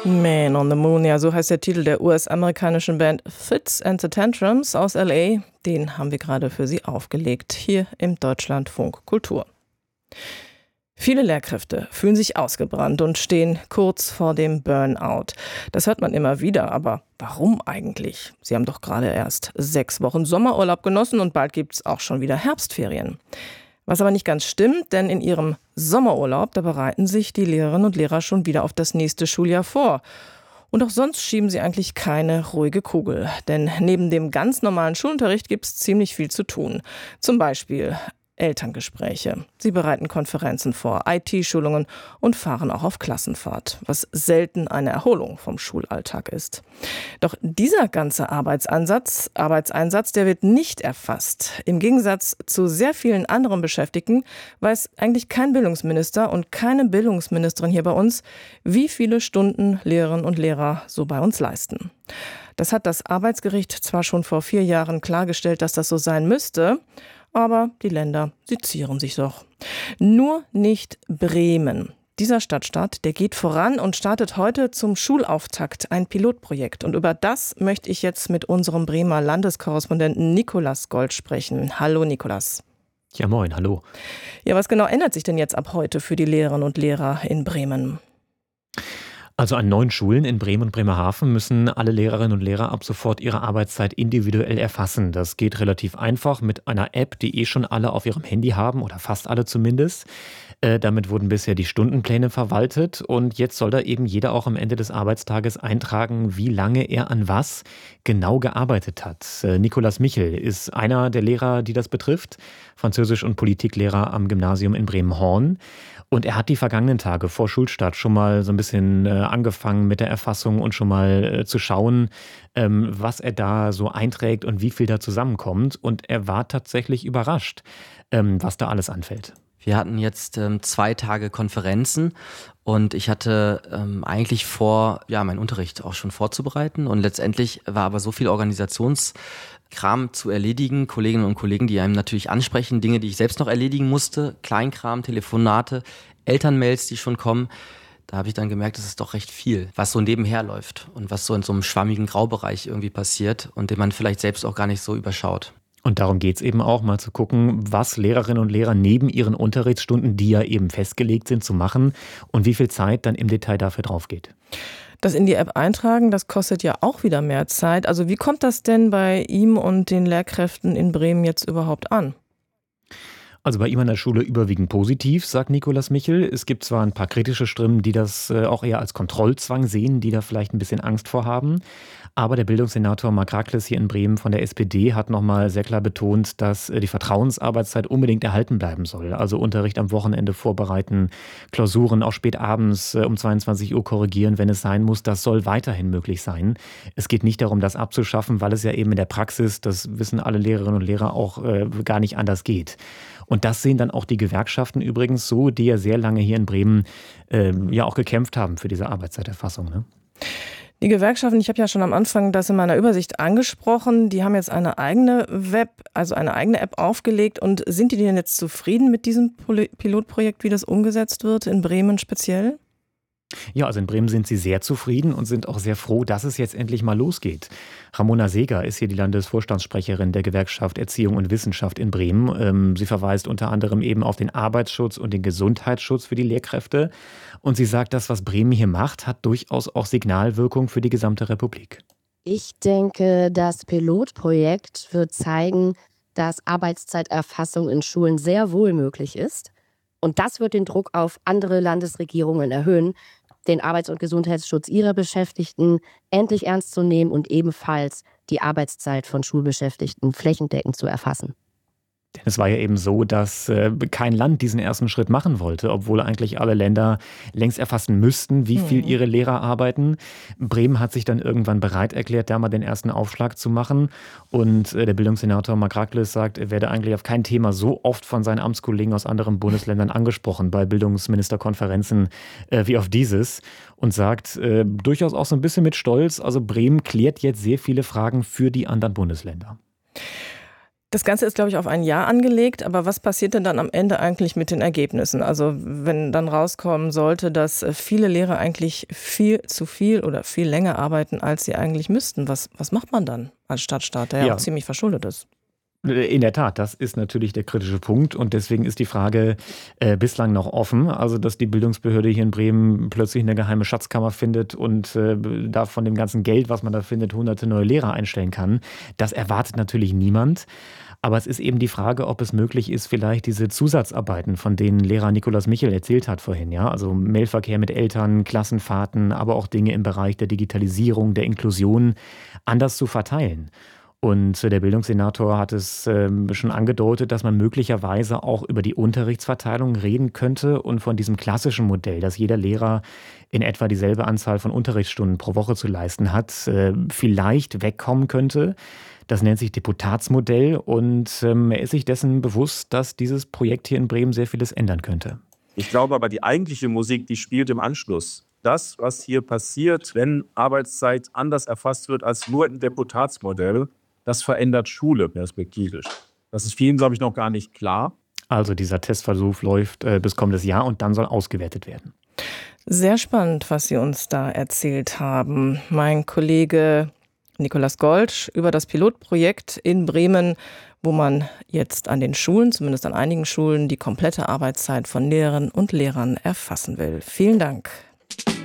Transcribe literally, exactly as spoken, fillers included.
Man on the Moon, ja, so heißt der Titel der U S-amerikanischen Band Fits and the Tantrums aus L A. Den haben wir gerade für Sie aufgelegt, hier im Deutschlandfunk Kultur. Viele Lehrkräfte fühlen sich ausgebrannt und stehen kurz vor dem Burnout. Das hört man immer wieder, aber warum eigentlich? Sie haben doch gerade erst sechs Wochen Sommerurlaub genossen und bald gibt's auch schon wieder Herbstferien. Was aber nicht ganz stimmt, denn in ihrem Sommerurlaub, da bereiten sich die Lehrerinnen und Lehrer schon wieder auf das nächste Schuljahr vor. Und auch sonst schieben sie eigentlich keine ruhige Kugel. Denn neben dem ganz normalen Schulunterricht gibt es ziemlich viel zu tun. Zum Beispiel Elterngespräche. Sie bereiten Konferenzen vor, I T-Schulungen und fahren auch auf Klassenfahrt, was selten eine Erholung vom Schulalltag ist. Doch dieser ganze Arbeitsansatz, Arbeitseinsatz, der wird nicht erfasst. Im Gegensatz zu sehr vielen anderen Beschäftigten weiß eigentlich kein Bildungsminister und keine Bildungsministerin hier bei uns, wie viele Stunden Lehrerinnen und Lehrer so bei uns leisten. Das hat das Arbeitsgericht zwar schon vor vier Jahren klargestellt, dass das so sein müsste, aber die Länder, sie zieren sich doch. Nur nicht Bremen. Dieser Stadtstaat, der geht voran und startet heute zum Schulauftakt ein Pilotprojekt. Und über das möchte ich jetzt mit unserem Bremer Landeskorrespondenten Nikolas Gold sprechen. Hallo Nikolas. Ja, moin, hallo. Ja, was genau ändert sich denn jetzt ab heute für die Lehrerinnen und Lehrer in Bremen? Also an neun Schulen in Bremen und Bremerhaven müssen alle Lehrerinnen und Lehrer ab sofort ihre Arbeitszeit individuell erfassen. Das geht relativ einfach mit einer App, die eh schon alle auf ihrem Handy haben oder fast alle zumindest. Äh, damit wurden bisher die Stundenpläne verwaltet und jetzt soll da eben jeder auch am Ende des Arbeitstages eintragen, wie lange er an was genau gearbeitet hat. Äh, Nikolas Michel ist einer der Lehrer, die das betrifft, Französisch- und Politiklehrer am Gymnasium in Bremen-Horn. Und er hat die vergangenen Tage vor Schulstart schon mal so ein bisschen äh, angefangen mit der Erfassung und schon mal äh, zu schauen, ähm, was er da so einträgt und wie viel da zusammenkommt. Und er war tatsächlich überrascht, ähm, was da alles anfällt. Wir hatten jetzt ähm, zwei Tage Konferenzen und ich hatte ähm, eigentlich vor, ja, meinen Unterricht auch schon vorzubereiten. Und letztendlich war aber so viel Organisationskram zu erledigen, Kolleginnen und Kollegen, die einem natürlich ansprechen, Dinge, die ich selbst noch erledigen musste, Kleinkram, Telefonate, Elternmails, die schon kommen. Da habe ich dann gemerkt, es ist doch recht viel, was so nebenher läuft und was so in so einem schwammigen Graubereich irgendwie passiert und den man vielleicht selbst auch gar nicht so überschaut. Und darum geht es eben auch, mal zu gucken, was Lehrerinnen und Lehrer neben ihren Unterrichtsstunden, die ja eben festgelegt sind, zu machen und wie viel Zeit dann im Detail dafür drauf geht. Das in die App eintragen, das kostet ja auch wieder mehr Zeit. Also wie kommt das denn bei ihm und den Lehrkräften in Bremen jetzt überhaupt an? Also bei ihm an der Schule überwiegend positiv, sagt Nikolas Michel. Es gibt zwar ein paar kritische Stimmen, die das auch eher als Kontrollzwang sehen, die da vielleicht ein bisschen Angst vor haben. Aber der Bildungssenator Marc Rakles hier in Bremen von der S P D hat nochmal sehr klar betont, dass die Vertrauensarbeitszeit unbedingt erhalten bleiben soll. Also Unterricht am Wochenende vorbereiten, Klausuren auch spät abends um zweiundzwanzig Uhr korrigieren, wenn es sein muss. Das soll weiterhin möglich sein. Es geht nicht darum, das abzuschaffen, weil es ja eben in der Praxis, das wissen alle Lehrerinnen und Lehrer auch, äh, gar nicht anders geht. Und das sehen dann auch die Gewerkschaften übrigens so, die ja sehr lange hier in Bremen äh, ja auch gekämpft haben für diese Arbeitszeiterfassung, ne? Die Gewerkschaften, ich habe ja schon am Anfang das in meiner Übersicht angesprochen, die haben jetzt eine eigene Web, also eine eigene App aufgelegt. Und sind die denn jetzt zufrieden mit diesem Pilotprojekt, wie das umgesetzt wird, in Bremen speziell? Ja, also in Bremen sind sie sehr zufrieden und sind auch sehr froh, dass es jetzt endlich mal losgeht. Ramona Seeger ist hier die Landesvorstandssprecherin der Gewerkschaft Erziehung und Wissenschaft in Bremen. Sie verweist unter anderem eben auf den Arbeitsschutz und den Gesundheitsschutz für die Lehrkräfte. Und sie sagt, das, was Bremen hier macht, hat durchaus auch Signalwirkung für die gesamte Republik. Ich denke, das Pilotprojekt wird zeigen, dass Arbeitszeiterfassung in Schulen sehr wohl möglich ist. Und das wird den Druck auf andere Landesregierungen erhöhen, den Arbeits- und Gesundheitsschutz ihrer Beschäftigten endlich ernst zu nehmen und ebenfalls die Arbeitszeit von Schulbeschäftigten flächendeckend zu erfassen. Denn es war ja eben so, dass äh, kein Land diesen ersten Schritt machen wollte, obwohl eigentlich alle Länder längst erfassen müssten, wie viel ihre Lehrer arbeiten. Bremen hat sich dann irgendwann bereit erklärt, da mal den ersten Aufschlag zu machen. Und äh, der Bildungssenator Marc Rakles sagt, er werde eigentlich auf kein Thema so oft von seinen Amtskollegen aus anderen Bundesländern angesprochen bei Bildungsministerkonferenzen äh, wie auf dieses. Und sagt äh, durchaus auch so ein bisschen mit Stolz, also Bremen klärt jetzt sehr viele Fragen für die anderen Bundesländer. Das Ganze ist, glaube ich, auf ein Jahr angelegt, aber was passiert denn dann am Ende eigentlich mit den Ergebnissen? Also wenn dann rauskommen sollte, dass viele Lehrer eigentlich viel zu viel oder viel länger arbeiten, als sie eigentlich müssten, was, was macht man dann als Stadtstaat, der ja, ja auch ziemlich verschuldet ist? In der Tat, das ist natürlich der kritische Punkt und deswegen ist die Frage äh, bislang noch offen. Also, dass die Bildungsbehörde hier in Bremen plötzlich eine geheime Schatzkammer findet und äh, da von dem ganzen Geld, was man da findet, hunderte neue Lehrer einstellen kann, das erwartet natürlich niemand. Aber es ist eben die Frage, ob es möglich ist, vielleicht diese Zusatzarbeiten, von denen Lehrer Nikolaus Michel erzählt hat vorhin, ja, also Mailverkehr mit Eltern, Klassenfahrten, aber auch Dinge im Bereich der Digitalisierung, der Inklusion, anders zu verteilen. Und der Bildungssenator hat es ähm, schon angedeutet, dass man möglicherweise auch über die Unterrichtsverteilung reden könnte und von diesem klassischen Modell, dass jeder Lehrer in etwa dieselbe Anzahl von Unterrichtsstunden pro Woche zu leisten hat, äh, vielleicht wegkommen könnte. Das nennt sich Deputatsmodell und ähm, er ist sich dessen bewusst, dass dieses Projekt hier in Bremen sehr vieles ändern könnte. Ich glaube aber, die eigentliche Musik, die spielt im Anschluss. Das, was hier passiert, wenn Arbeitszeit anders erfasst wird als nur ein Deputatsmodell, das verändert Schule perspektivisch. Das ist vielen, glaube ich, noch gar nicht klar. Also dieser Testversuch läuft äh, bis kommendes Jahr und dann soll ausgewertet werden. Sehr spannend, was Sie uns da erzählt haben. Mein Kollege Nikolaus Gold über das Pilotprojekt in Bremen, wo man jetzt an den Schulen, zumindest an einigen Schulen, die komplette Arbeitszeit von Lehrerinnen und Lehrern erfassen will. Vielen Dank.